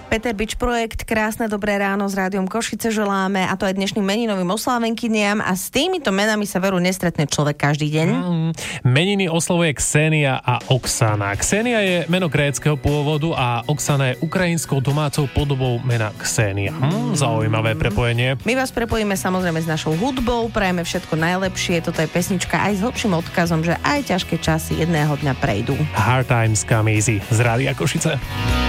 Peter Bič projekt Krásne dobré ráno s Rádiom Košice želáme, a to aj dnešným meninovým oslávenkyniam, a s týmito menami sa veru nestretne človek každý deň. Meniny oslovuje Ksenia a Oksana. Ksenia je meno gréckeho pôvodu a Oksana je ukrajinskou domácou podobou mena Ksenia. Zaujímavé prepojenie. My vás prepojíme samozrejme s našou hudbou, prajeme všetko najlepšie. Toto je pesnička aj s hlbším odkazom, že aj ťažké časy jedného dňa prejdú. Hard times come easy z Rádia Košice.